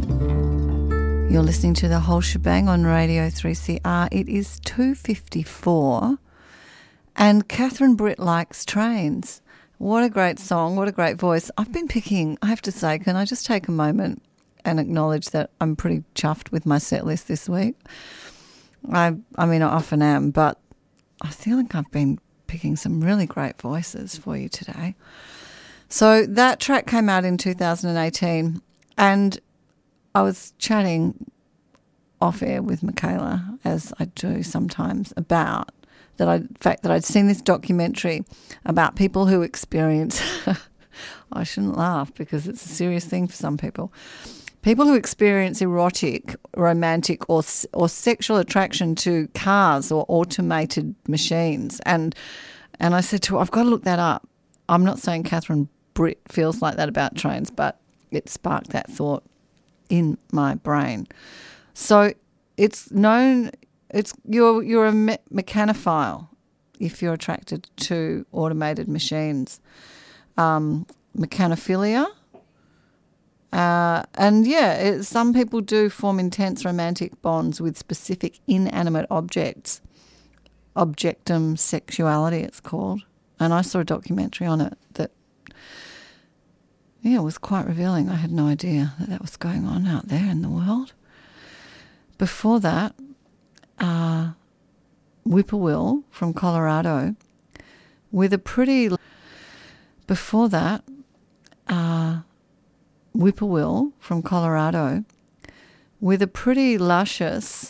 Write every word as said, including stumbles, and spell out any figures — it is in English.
You're listening to The Whole Shebang on Radio three C R. It is two fifty-four and Catherine Britt Likes Trains. What a great song, what a great voice. I've been picking, I have to say, can I just take a moment and acknowledge that I'm pretty chuffed with my set list this week? I, I mean, I often am, but I feel like I've been picking some really great voices for you today. So that track came out in two thousand eighteen and I was chatting off air with Michaela, as I do sometimes, about that I, the fact that I'd seen this documentary about people who experience, I shouldn't laugh because it's a serious thing for some people, people who experience erotic, romantic or or sexual attraction to cars or automated machines. And and I said to her, I've got to look that up. I'm not saying Catherine Britt feels like that about trains, but it sparked that thought in my brain. So it's known, it's you're you're a me- mechanophile if you're attracted to automated machines. Um, mechanophilia. Uh, and yeah, it, some people do form intense romantic bonds with specific inanimate objects. Objectum sexuality, it's called. And I saw a documentary on it that Yeah, it was quite revealing. I had no idea that that was going on out there in the world. Before that, uh, Whippoorwill from Colorado with a pretty... Before that, uh, Whippoorwill from Colorado with a pretty luscious